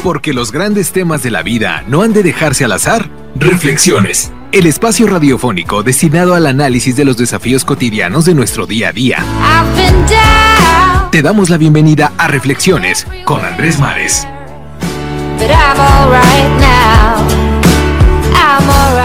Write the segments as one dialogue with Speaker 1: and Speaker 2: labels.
Speaker 1: Porque los grandes temas de la vida no han de dejarse al azar. Reflexiones, el espacio radiofónico destinado al análisis de los desafíos cotidianos de nuestro día a día. Te damos la bienvenida a Reflexiones con Andrés Mares.
Speaker 2: But I'm all right now. I'm all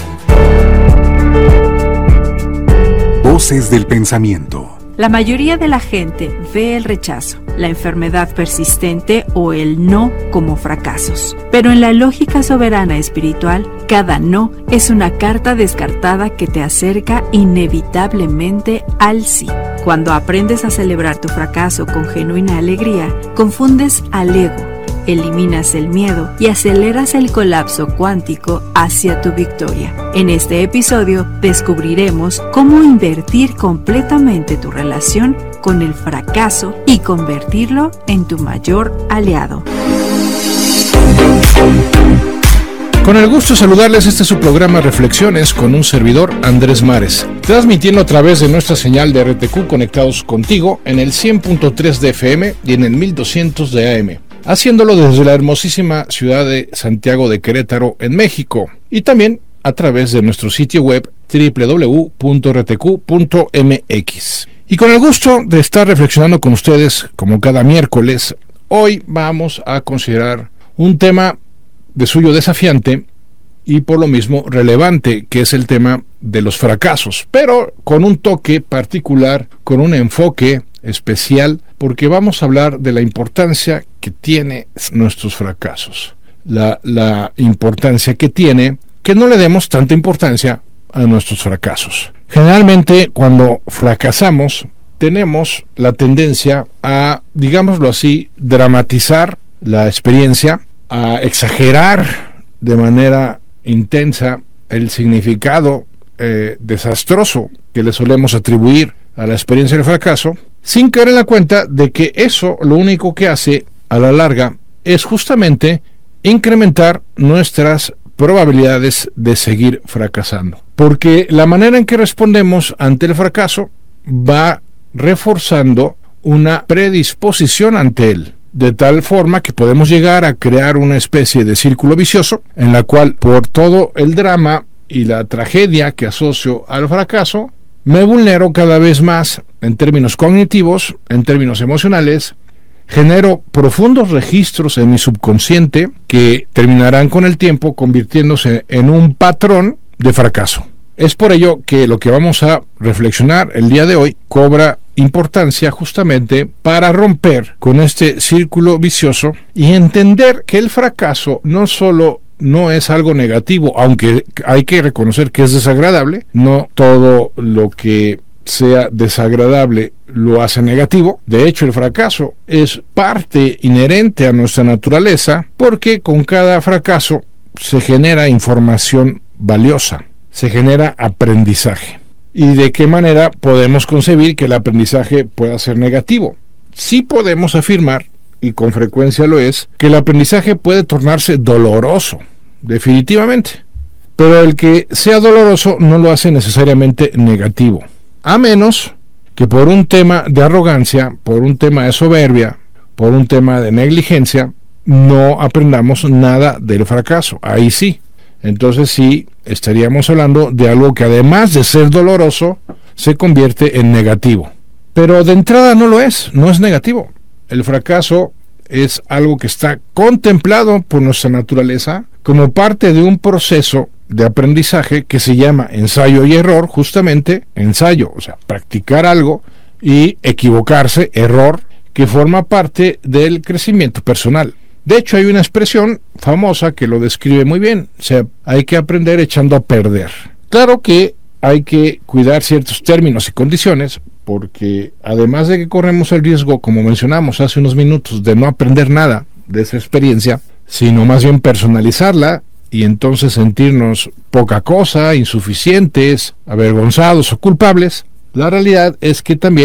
Speaker 2: right.
Speaker 3: Voces del pensamiento.
Speaker 4: La mayoría de la gente ve el rechazo, la enfermedad persistente o el no como fracasos. Pero en la lógica soberana espiritual, cada no es una carta descartada que te acerca inevitablemente al sí. Cuando aprendes a celebrar tu fracaso con genuina alegría, confundes al ego, eliminas el miedo y aceleras el colapso cuántico hacia tu victoria. En este episodio descubriremos cómo invertir completamente tu relación con el fracaso y convertirlo en tu mayor aliado.
Speaker 5: Con el gusto de saludarles, este es su programa Reflexiones con un servidor, Andrés Mares, transmitiendo a través de nuestra señal de RTQ conectados contigo en el 100.3 de FM y en el 1200 de AM. Haciéndolo desde la hermosísima ciudad de Santiago de Querétaro, en México, y también a través de nuestro sitio web www.rtq.mx. Y con el gusto de estar reflexionando con ustedes, como cada miércoles, hoy vamos a considerar un tema de suyo desafiante y por lo mismo relevante, que es el tema de los fracasos, pero con un toque particular, con un enfoque especial, porque vamos a hablar de la importancia que tiene nuestros fracasos, la importancia que tiene que no le demos tanta importancia a nuestros fracasos. Generalmente cuando fracasamos tenemos la tendencia a, digámoslo así, dramatizar la experiencia, a exagerar de manera intensa el significado desastroso que le solemos atribuir a la experiencia del fracaso, sin caer en la cuenta de que eso lo único que hace a la larga es justamente incrementar nuestras probabilidades de seguir fracasando. Porque la manera en que respondemos ante el fracaso va reforzando una predisposición ante él, de tal forma que podemos llegar a crear una especie de círculo vicioso en la cual, por todo el drama y la tragedia que asocio al fracaso, me vulnero cada vez más en términos cognitivos, en términos emocionales, genero profundos registros en mi subconsciente que terminarán con el tiempo convirtiéndose en un patrón de fracaso. Es por ello que lo que vamos a reflexionar el día de hoy cobra importancia justamente para romper con este círculo vicioso y entender que el fracaso no solo no es algo negativo, aunque hay que reconocer que es desagradable. No todo lo que sea desagradable lo hace negativo. De hecho, el fracaso es parte inherente a nuestra naturaleza, porque con cada fracaso se genera información valiosa, se genera aprendizaje. ¿Y de qué manera podemos concebir que el aprendizaje pueda ser negativo? Sí podemos afirmar, y con frecuencia lo es, que el aprendizaje puede tornarse doloroso, definitivamente. Pero el que sea doloroso no lo hace necesariamente negativo, a menos que por un tema de arrogancia, por un tema de soberbia, por un tema de negligencia, no aprendamos nada del fracaso. Ahí sí, entonces sí estaríamos hablando de algo que, además de ser doloroso, se convierte en negativo. Pero de entrada no es negativo. El fracaso es algo que está contemplado por nuestra naturaleza como parte de un proceso de aprendizaje que se llama ensayo y error. Justamente ensayo, o sea, practicar algo, y equivocarse, error, que forma parte del crecimiento personal. De hecho, hay una expresión famosa que lo describe muy bien: o sea, hay que aprender echando a perder. Claro que hay que cuidar ciertos términos y condiciones, porque además de que corremos el riesgo, como mencionamos hace unos minutos, de no aprender nada de esa experiencia, sino más bien personalizarla y entonces sentirnos poca cosa, insuficientes, avergonzados o culpables, la realidad es que también